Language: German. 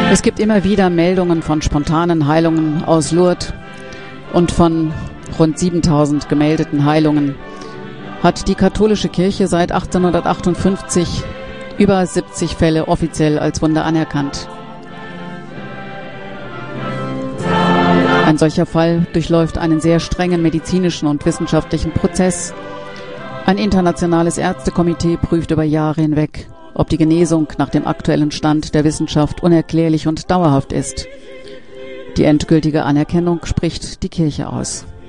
Es gibt immer wieder Meldungen von spontanen Heilungen aus Lourdes und von rund 7000 gemeldeten Heilungen hat die katholische Kirche seit 1858 über 70 Fälle offiziell als Wunder anerkannt. Ein solcher Fall durchläuft einen sehr strengen medizinischen und wissenschaftlichen Prozess. Ein internationales Ärztekomitee prüft über Jahre hinweg, ob die Genesung nach dem aktuellen Stand der Wissenschaft unerklärlich und dauerhaft ist. Die endgültige Anerkennung spricht die Kirche aus.